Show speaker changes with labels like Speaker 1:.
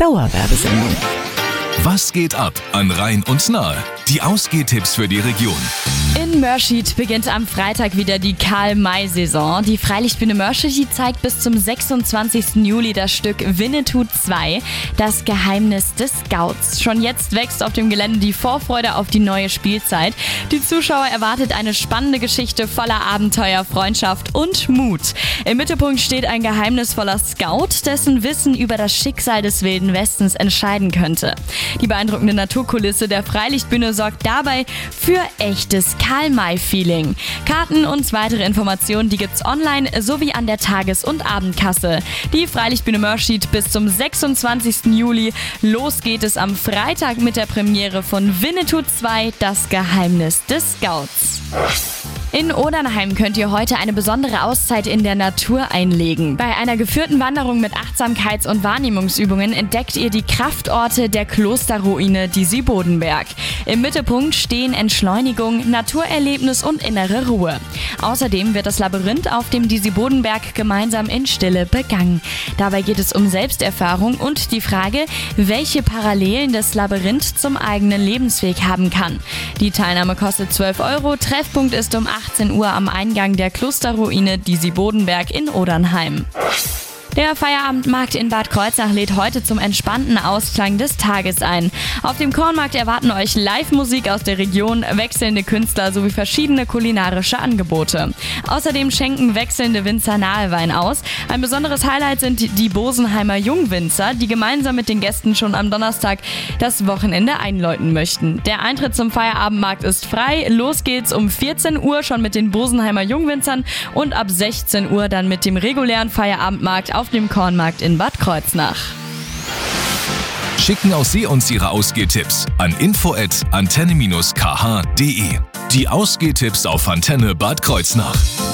Speaker 1: Dauerwerbesendung.
Speaker 2: Was geht ab an Rhein und Nahe? Die Ausgehtipps für die Region.
Speaker 3: In Mörschid beginnt am Freitag wieder die Karl-May-Saison. Die Freilichtbühne Mörschid zeigt bis zum 26. Juli das Stück Winnetou 2, das Geheimnis des Scouts. Schon jetzt wächst auf dem Gelände die Vorfreude auf die neue Spielzeit. Die Zuschauer erwartet eine spannende Geschichte voller Abenteuer, Freundschaft und Mut. Im Mittelpunkt steht ein geheimnisvoller Scout, dessen Wissen über das Schicksal des Wilden Westens entscheiden könnte. Die beeindruckende Naturkulisse der Freilichtbühne sorgt dabei für echtes Karl-May-Feeling. Karten und weitere Informationen, die gibt's online sowie an der Tages- und Abendkasse. Die Freilichtbühne Mörschid bis zum 26. Juli. Los geht es am Freitag mit der Premiere von Winnetou 2, das Geheimnis des Scouts. In Odernheim könnt ihr heute eine besondere Auszeit in der Natur einlegen. Bei einer geführten Wanderung mit Achtsamkeits- und Wahrnehmungsübungen entdeckt ihr die Kraftorte der Klosterruine Disi-Bodenberg. Im Mittelpunkt stehen Entschleunigung, Naturerlebnis und innere Ruhe. Außerdem wird das Labyrinth auf dem Disi-Bodenberg gemeinsam in Stille begangen. Dabei geht es um Selbsterfahrung und die Frage, welche Parallelen das Labyrinth zum eigenen Lebensweg haben kann. Die Teilnahme kostet 12 €, Treffpunkt ist um 18 Uhr am Eingang der Klosterruine Disi-Bodenberg in Odernheim. Der Feierabendmarkt in Bad Kreuznach lädt heute zum entspannten Ausklang des Tages ein. Auf dem Kornmarkt erwarten euch Live-Musik aus der Region, wechselnde Künstler sowie verschiedene kulinarische Angebote. Außerdem schenken wechselnde Winzer Nahewein aus. Ein besonderes Highlight sind die Bosenheimer Jungwinzer, die gemeinsam mit den Gästen schon am Donnerstag das Wochenende einläuten möchten. Der Eintritt zum Feierabendmarkt ist frei. Los geht's um 14 Uhr schon mit den Bosenheimer Jungwinzern und ab 16 Uhr dann mit dem regulären Feierabendmarkt auf dem Kornmarkt in Bad Kreuznach.
Speaker 2: Schicken auch Sie uns Ihre Ausgehtipps an info@antenne-kh.de. Die Ausgehtipps auf Antenne Bad Kreuznach.